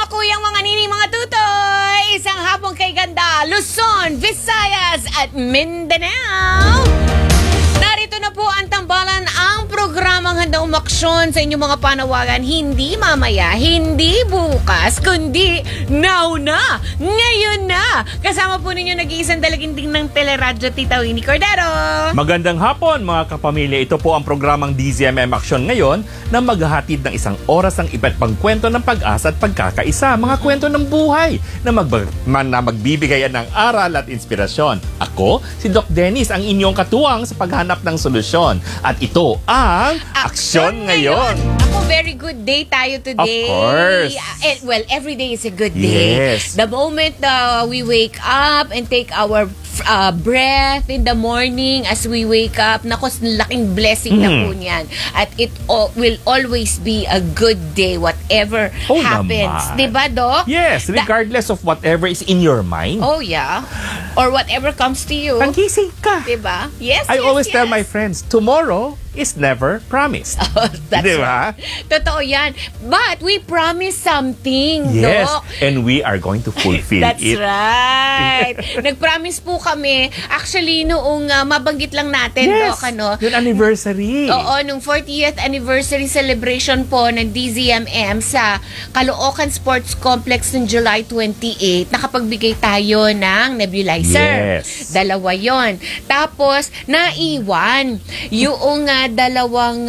mga kuyang, mga nining, mga tutoy. Isang hapong kay ganda, Luzon, Visayas at Mindanao. Narito na po ang tambalan, ang programang handang umaksyon sa inyong mga panawagan. Hindi mamaya, hindi bukas, kundi now na, ngayon na. Kasama po ninyo nag-iisang dalaginding ng teleradyo, Tita Winnie Cordero. Magandang hapon mga kapamilya. Ito po ang programang DZMM Aksyon ngayon na maghahatid ng isang oras ng iba't pang kwento ng pag-asa at pagkakaisa. Mga kwento ng buhay na magbibigay ng aral at inspirasyon. Ako, si Doc Dennis, ang inyong katuwang sa paghanap ng solusyon. At ito ang Aksyon Ngayon. Ako, very good day tayo today. Of course. Well, every day is a good day. Yes. The moment we wake up and take our breath in the morning as we wake up, naku, laking blessing na po niyan. At it will always be a good day, whatever happens. Naman. Diba, Doc? Yes, regardless of whatever is in your mind. Oh, yeah. Or whatever comes to you. Panggising ka. Diba? Yes, I yes, always yes. tell my friends, tomorrow is never promised. Oh, that's Diba? Totoo yan. But we promise something, Yes, Doc. and we are going to fulfill That's it. right. Nag-promise po kami. Actually, noong mabanggit lang natin, Yes, Doc, ano? yung anniversary. Oo, nung 40th anniversary celebration po ng DZMM sa Caloocan Sports Complex ng July 28, nakapagbigay tayo ng nebulizer. Yes. Dalawa yon. Tapos, naiwan yung dalawang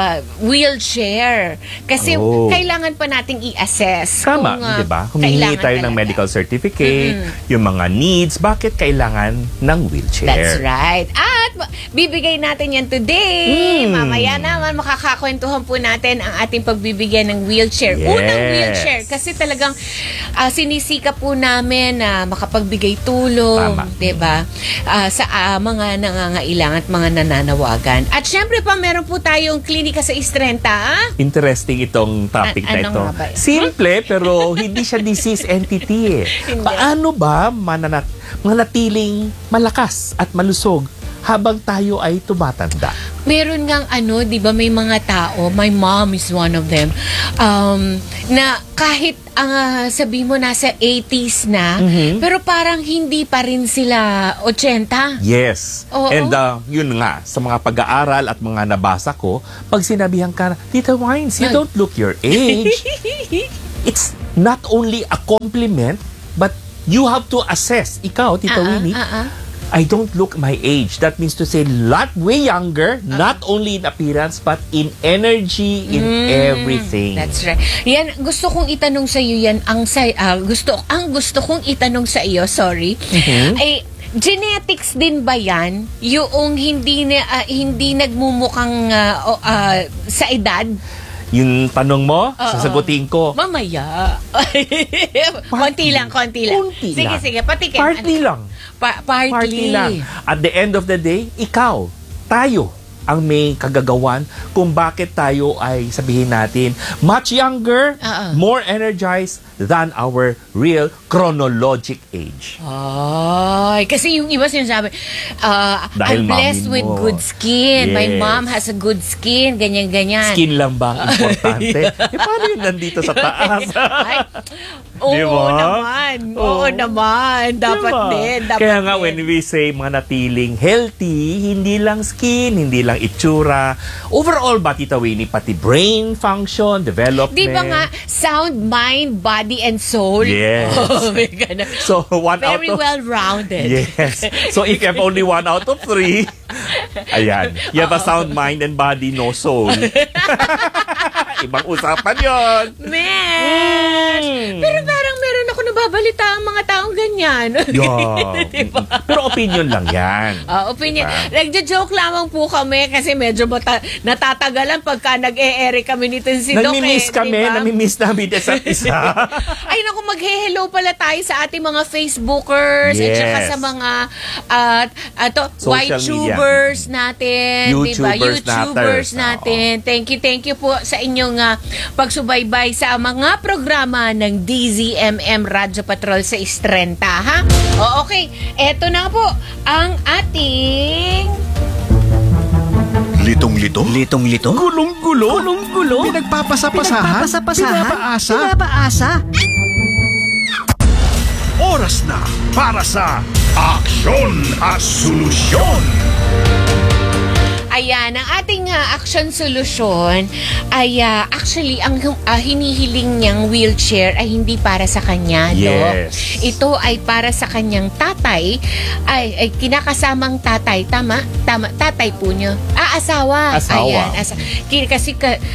wheelchair. Kasi kailangan pa nating i-assess. Tama, kung, di ba? Humingi kailangan tayo ng talaga. medical certificate, yung mga needs, bakit kailangan ng wheelchair. That's right. At bibigay natin yan today. Mamaya naman makakakwentuhan po natin ang ating pagbibigyan ng wheelchair. Yes. Unang wheelchair kasi talagang sinisika po namin na makapagbigay tulong, Tama. 'di ba? Sa mga nangangailangan at mga nananawagan. At syempre pa meron po tayong klinika sa Istrenta. Interesting itong topic na Ano ito. nga ba yun? Simple, pero hindi siya disease entity eh. Hindi. Paano ba manatiling malakas at malusog habang tayo ay tumatanda? Meron ngang di ba may mga tao, my mom is one of them, na kahit sabi mo nasa 80s na, pero parang hindi pa rin sila 80. Yes. Oo. And yun nga, sa mga pag-aaral at mga nabasa ko, pag sinabihan ka, Tita Wines, you don't look your age. It's not only a compliment, but you have to assess. Ikaw, Tita Winnie, I don't look my age. That means to say, lot way younger, not only in appearance, but in energy, in everything. That's right. Yan, gusto kong itanong sa iyo yan, gusto kong itanong sa iyo, sorry, ay, genetics din ba yan? Yung hindi nagmumukhang sa edad? Yung tanong mo, sasagutin ko. Mamaya. Konti lang. Konti Sige, lang. sige. Patikin. Partly lang. Partly lang. At the end of the day, tayo, ang may kagagawan kung bakit tayo ay, sabihin natin, much younger, more energized than our real chronologic age. Ay, kasi yung iba sinasabi, I'm Dahil blessed mami with mo. good skin. My Yes. mom has a good skin. Ganyan-ganyan. Skin lang ba ang importante? Paano yun nandito sa taas? Ay, oo Diba? naman. Oo naman. Dapat Diba? din. Dapat Kaya nga, din. when we say manatiling healthy, hindi lang skin, hindi lang itsura. Overall ba, Tita Winnie, pati brain function, development. Di ba nga, sound mind, body, and soul? Yes. Oh, my God. So, Very well-rounded. Yes. So, if you have only 1 out of 3, ayan. You have a sound mind and body, no soul. Ibang usapan yon. Man! Pero parang meron ako nababalita ang mga taong ganyan. Yeah. Diba? Pero opinion lang yan. Opinion. Diba? Nagjo-joke lamang po kami kasi medyo natatagalan pagka nag-e-ere kami nito si Doc. Namimiss kami, diba? namimiss namin isa't isa. Ay naku, mag-hello pala tayo sa ating mga Facebookers at saka Yes. sa mga Social YTubers natin, YouTubers diba? YouTubers natin. Thank you po sa inyong pagsubaybay sa mga programa ng DZMM Radyo Patrol sa Istrenta, ha? Okay, eto na po ang ating Litong-litong? Litong-litong? Gulong-gulo? Gulong-gulo? Pinagpapasapasahan? Pinagpapasapasahan? Pinapaasa? Pinapaasa? Oras na para sa Aksyon at Solusyon. Ayan, ang ating action solusyon ay actually ang hinihiling niyang wheelchair ay hindi para sa kanya, Yes. no? Ito ay para sa kanyang tatay, ay kinakasamang tatay, tama, tatay po niyo. Asawa. Asawa. Ayan, kasi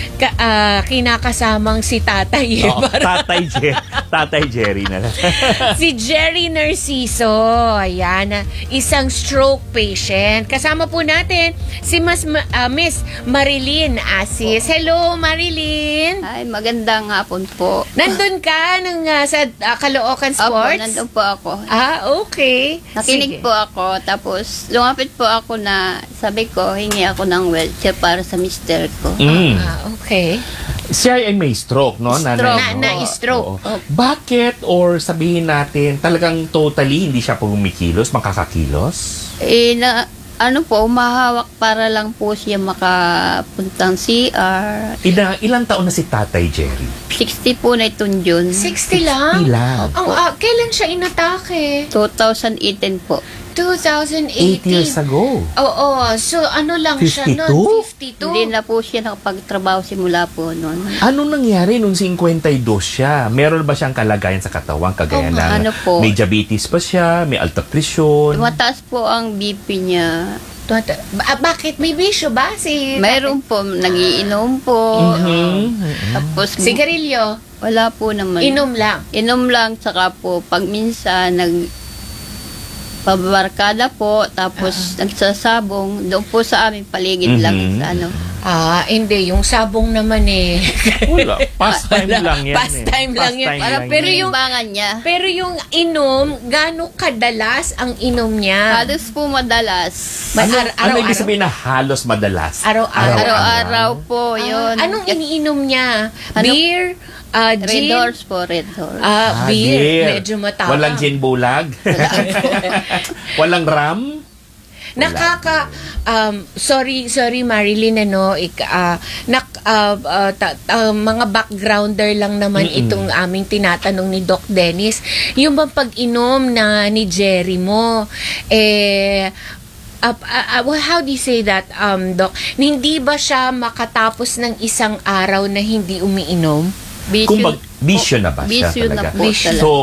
kinakasamang si tatay. Oo, Tatay Jerry na lang. Si Jerry Narciso, ayan, isang stroke patient. Kasama po natin si Miss Marilyn Asis. Hello, Marilyn. Ay, magandang hapon po. Nandun ka sa Caloocan Opo, Sports? nandun po ako. Okay. Nakinig Sige. po ako, tapos lumapit po ako na sabi ko, hingi ako ng wheelchair para sa mister ko. Okay. Siya ay may stroke, no? Stroke. Na-stroke. Oo. Bakit? Or sabihin natin, talagang totally hindi siya pumikilos, makakakilos? Ano po, umahawak para lang po siya makapuntang CR. Ilang taon na si Tatay Jerry? 60 po na itong June. 60 lang? Ilang? Kailan siya inatake? 2018 po. 2018. 8 years ago. Oo. So, ano lang siya 52? noon? 52? Hindi na po siya nakapagtrabaho simula po noon. Anong nangyari nung 52 siya? Meron ba siyang kalagayan sa katawan? Kagaya Oo ng nga, ano po? may diabetes pa siya, may alta presyon. Tumataas po ang BP niya. Bakit? May bisyo ba? Mayroon po, nagiinom po. Tapos, Sigarilyo? wala po naman. Inom lang? Inom lang, saka po, pag minsan, pabarkada po, tapos nagsasabong, doon po sa aming paligid lang sa ano. Hindi. Yung sabong naman eh. Wala. Pastime lang yan. Pastime lang yan. Pastime Pero yan. yung- Imbangan niya. Pero yung inom, gaano kadalas ang inom niya? Halos po madalas. Ano ibig sabihin na halos madalas? Araw-araw. Araw-araw po, yun. Anong iniinom niya? Ano? Beer? Red Gin? Doors po, Red Doors. Beer. Medyo matapang. Walang gin bulag? Walang ram? Sorry Marilyn, mga backgrounder lang naman itong aming tinatanong ni Doc Dennis. Yung bang pag-inom ni Jerry mo, how do you say that, Doc? Hindi ba siya makatapos ng isang araw na hindi umiinom? Kung bisyo na ba siya Bisyo na talaga? po talaga. So,